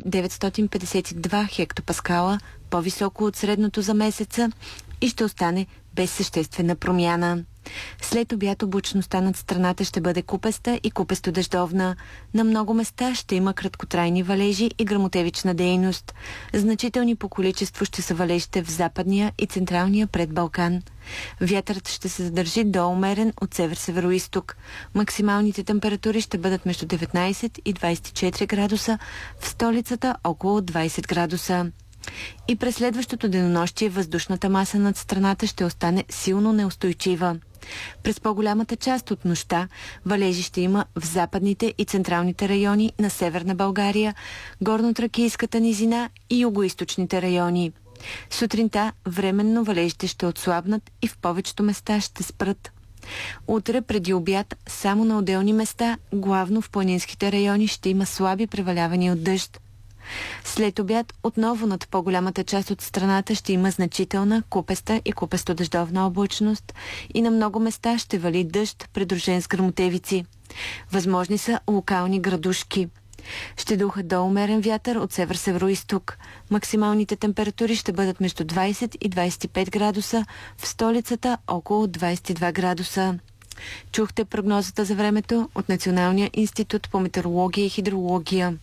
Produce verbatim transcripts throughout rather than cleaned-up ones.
деветстотин петдесет и два хектопаскала, по-високо от средното за месеца и ще остане без съществена промяна. След обяд облачността над страната ще бъде купеста и купесто-дъждовна. На много места ще има краткотрайни валежи и гръмотевична дейност. Значителни по количество ще са валежите в западния и централния предбалкан. Вятърът ще се задържи до умерен от север-североизток. Максималните температури ще бъдат между деветнайсет и двайсет и четири градуса, в столицата около двайсет градуса. И през следващото денонощие въздушната маса над страната ще остане силно неустойчива. През по-голямата част от нощта валежи ще има в западните и централните райони на Северна България, Горнотракийската низина и югоизточните райони. Сутринта временно валежите ще отслабнат и в повечето места ще спрат. Утре преди обяд само на отделни места, главно в планинските райони, ще има слаби превалявания от дъжд. След обяд отново над по-голямата част от страната ще има значителна купеста и купесто-дъждовна облачност и на много места ще вали дъжд, придружен с гръмотевици. Възможни са локални градушки. Ще духа до умерен вятър от север-североизток. Максималните температури ще бъдат между двайсет и двайсет и пет градуса, в столицата около двайсет и два градуса. Чухте прогнозата за времето от Националния институт по метеорология и хидрология.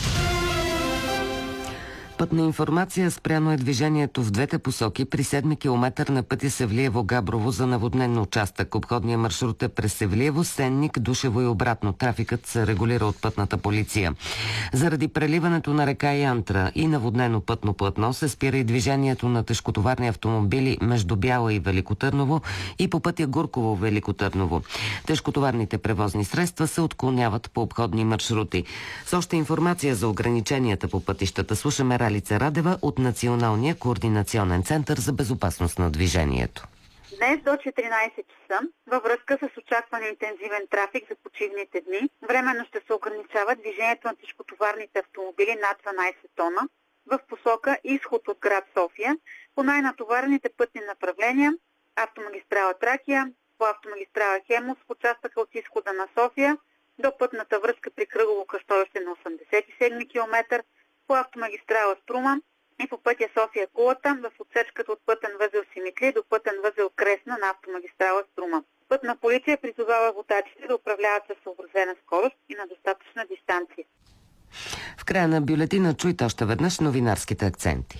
Пътна информация: спряно е движението в двете посоки при седми километър на пътя Севлиево-Габрово за наводнен участък. Обходният маршрут е през Севлиево, Сенник, Душево и обратно. Трафикът се регулира от пътната полиция. Заради преливането на река Янтра и наводнено пътно платно се спира и движението на тежкотоварни автомобили между Бяла и Велико Търново и по пътя Гурково-Велико Търново. Тежкотоварните превозни средства се отклоняват по обходни маршрути. С още информация за ограниченията по пътищата слушаме Ралица Радева от Националния координационен център за безопасност на движението. Днес до четиринайсет часа, във връзка с очакване интензивен трафик за почивните дни, временно ще се ограничава движението на тежкотоварните автомобили над дванайсет тона в посока изход от град София по най-натоварените пътни направления: автомагистрала Тракия, по автомагистрала Хемус в участъка от изхода на София до пътната връзка при кръгово кръстовище на осемдесет и седми километър, по автомагистрала Струма и по пътя София-Кулата в отсечката от пътен възел Симитли до пътен възел Кресна на автомагистрала Струма. Пътна полиция призовава водачите да управляват със съобразена скорост и на достатъчна дистанция. В края на бюлетина чуйте още веднъж новинарските акценти.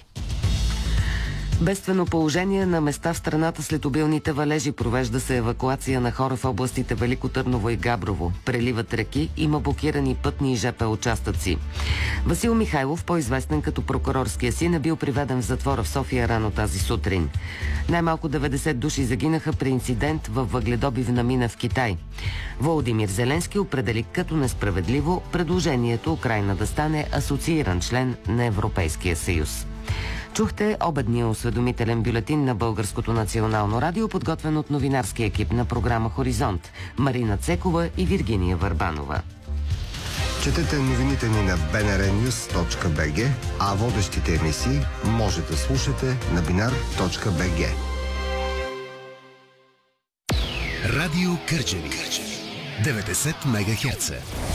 Бедствено положение на места в страната след обилните валежи. Провежда се евакуация на хора в областите Велико Търново и Габрово. Преливат реки, има блокирани пътни и ЖП участъци. Васил Михайлов, по-известен като прокурорския син, е бил приведен в затвора в София рано тази сутрин. Най-малко деветдесет души загинаха при инцидент във въгледобивна мина в Китай. Володимир Зеленски определи като несправедливо предложението Украйна да стане асоцииран член на Европейския съюз. Чухте обедния осведомителен бюлетин на Българското национално радио, подготвен от новинарския екип на програма Хоризонт Марина Цекова и Виргиния Върбанова. Четете новините ни на би ен ар нюз точка би джи, а водещите емисии може да слушате на бинар точка би джи. Радио Кърджали деветдесет мегахерца.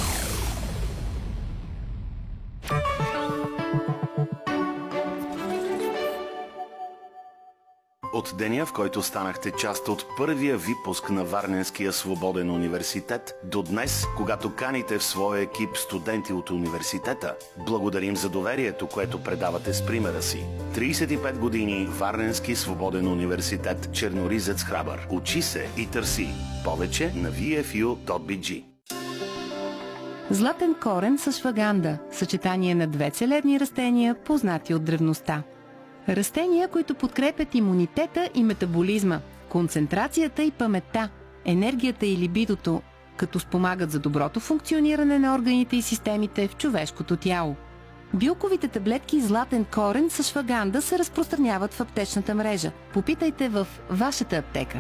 От деня, в който станахте част от първия випуск на Варненския свободен университет, до днес, когато каните в своя екип студенти от университета, благодарим за доверието, което предавате с примера си. трийсет и пет години Варненски свободен университет, Черноризец Храбър. Учи се и търси. Повече на ви еф ю точка би джи. Златен корен с шваганда – съчетание на две целебни растения, познати от древността. Растения, които подкрепят имунитета и метаболизма, концентрацията и паметта, енергията и либидото, като спомагат за доброто функциониране на органите и системите в човешкото тяло. Билковите таблетки Златен корен с шваганда се разпространяват в аптечната мрежа. Попитайте в вашата аптека.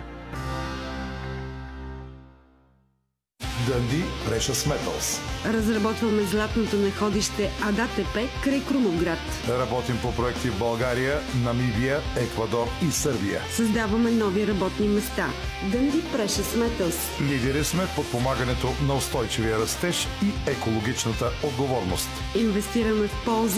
Дънди Precious Metals. Разработваме златното находище Адатепе край Крумовград. Работим по проекти в България, Намибия, Еквадор и Сърбия. Създаваме нови работни места. Дънди Precious Metals. Лидери сме в подпомагането на устойчивия растеж и екологичната отговорност. Инвестираме в полза